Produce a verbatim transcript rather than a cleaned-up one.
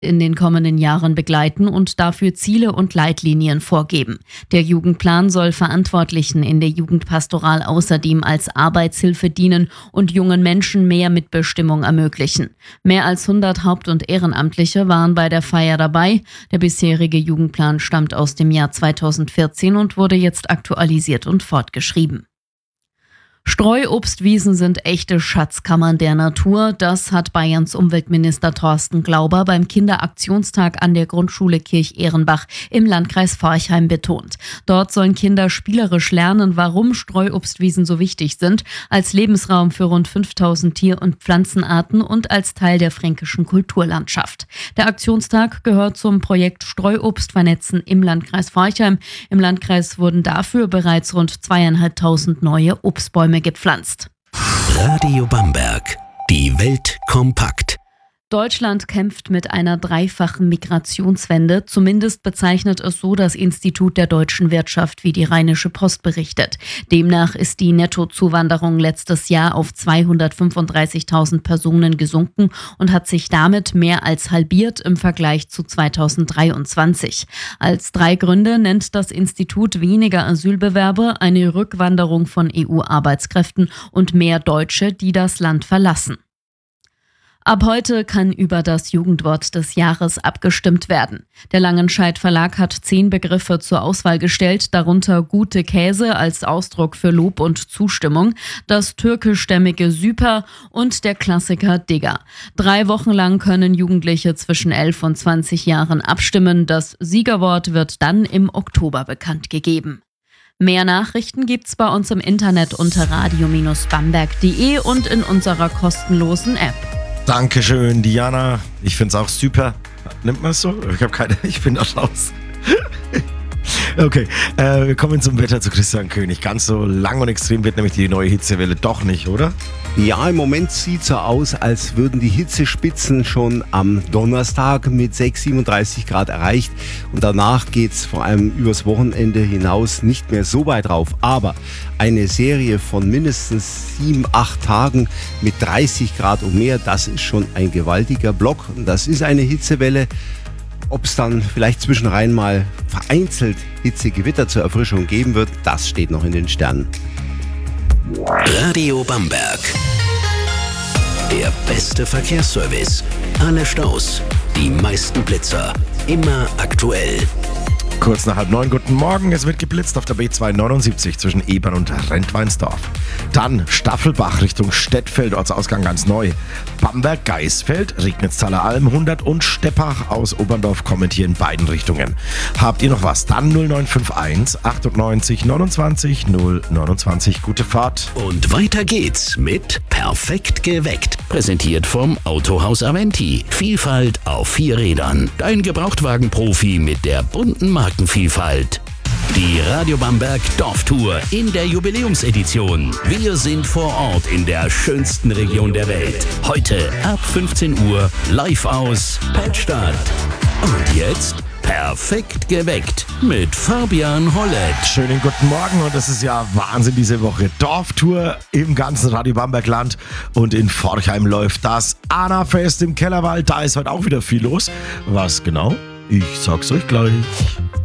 in den kommenden Jahren begleiten und dafür Ziele und Leitlinien vorgeben. Der Jugendplan soll Verantwortlichen in der Jugendpastoral außerdem als Arbeitshilfe dienen und jungen Menschen mehr Mitbestimmung ermöglichen. Mehr als hundert Haupt- und Ehrenamtliche waren bei der Feier dabei. Der bisherige Jugendplan stammt aus dem Jahr zweitausendvierzehn und wurde jetzt aktualisiert und fortgeschrieben. Streuobstwiesen sind echte Schatzkammern der Natur. Das hat Bayerns Umweltminister Thorsten Glauber beim Kinderaktionstag an der Grundschule Kirch-Ehrenbach im Landkreis Forchheim betont. Dort sollen Kinder spielerisch lernen, warum Streuobstwiesen so wichtig sind, als Lebensraum für rund fünftausend Tier- und Pflanzenarten und als Teil der fränkischen Kulturlandschaft. Der Aktionstag gehört zum Projekt Streuobst vernetzen im Landkreis Forchheim. Im Landkreis wurden dafür bereits rund zweieinhalbtausend neue Obstbäume gepflanzt. Radio Bamberg. Die Welt kompakt. Deutschland kämpft mit einer dreifachen Migrationswende. Zumindest bezeichnet es so das Institut der deutschen Wirtschaft, wie die Rheinische Post berichtet. Demnach ist die Nettozuwanderung letztes Jahr auf zweihundertfünfunddreißigtausend Personen gesunken und hat sich damit mehr als halbiert im Vergleich zu zweitausenddreiundzwanzig. Als drei Gründe nennt das Institut weniger Asylbewerber, eine Rückwanderung von E U-Arbeitskräften und mehr Deutsche, die das Land verlassen. Ab heute kann über das Jugendwort des Jahres abgestimmt werden. Der Langenscheidt Verlag hat zehn Begriffe zur Auswahl gestellt, darunter gute Käse als Ausdruck für Lob und Zustimmung, das türkischstämmige Süper und der Klassiker Digger. Drei Wochen lang können Jugendliche zwischen elf und zwanzig Jahren abstimmen. Das Siegerwort wird dann im Oktober bekannt gegeben. Mehr Nachrichten gibt's bei uns im Internet unter radio Bindestrich bamberg punkt de und in unserer kostenlosen App. Dankeschön, Diana. Ich find's auch super. Nimmt man es so? Ich habe keine, ich bin da raus. Okay, äh, wir kommen zum Wetter zu Christian König. Ganz so lang und extrem wird nämlich die neue Hitzewelle doch nicht, oder? Ja, im Moment sieht so aus, als würden die Hitzespitzen schon am Donnerstag mit sechs, siebenunddreißig Grad erreicht. Und danach geht's vor allem übers Wochenende hinaus nicht mehr so weit rauf. Aber eine Serie von mindestens sieben, acht Tagen mit dreißig Grad und mehr, das ist schon ein gewaltiger Block. Und das ist eine Hitzewelle. Ob es dann vielleicht zwischenrein mal vereinzelt Hitzegewitter zur Erfrischung geben wird, das steht noch in den Sternen. Radio Bamberg. Der beste Verkehrsservice. Alle Staus, die meisten Blitzer. Immer aktuell. Kurz nach halb neun, guten Morgen. Es wird geblitzt auf der B zweihundertneunundsiebzig zwischen Ebern und Rentweinsdorf. Dann Staffelbach Richtung Stettfeld, Ortsausgang ganz neu. Bamberg-Geisfeld, Regnitz-Thaler Alm hundert und Steppach aus Oberndorf kommen hier in beiden Richtungen. Habt ihr noch was? Dann null neun fünf eins achtundneunzig neunundzwanzig null neunundzwanzig. Gute Fahrt. Und weiter geht's mit Perfekt geweckt. Präsentiert vom Autohaus Aventi. Vielfalt auf vier Rädern. Dein Gebrauchtwagen-Profi mit der bunten Markenvielfalt. Die Radio Bamberg Dorftour in der Jubiläumsedition. Wir sind vor Ort in der schönsten Region der Welt. Heute ab fünfzehn Uhr live aus Pettstadt. Und jetzt perfekt geweckt mit Fabian Hollett. Schönen guten Morgen und es ist ja Wahnsinn diese Woche. Dorftour im ganzen Radio Bamberg Land und in Forchheim läuft das Anna-Fest im Kellerwald. Da ist heute auch wieder viel los. Was genau? Ich sag's euch gleich.